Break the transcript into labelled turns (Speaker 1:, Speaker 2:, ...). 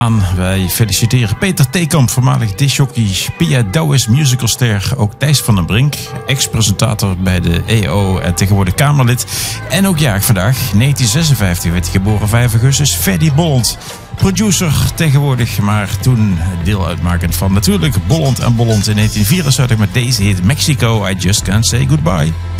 Speaker 1: Wij feliciteren Peter Theekamp, voormalig discjockey, Pia Douwes, musicalster, ook Thijs van den Brink, ex-presentator bij de EO en tegenwoordig Kamerlid. En ook jarig vandaag, 1956 werd hij geboren, 5 augustus, Ferdy Bolland. Producer tegenwoordig, maar toen deel uitmakend van natuurlijk Bolland en Bolland in 1974 met deze hit Mexico, I Just Can't Say Goodbye.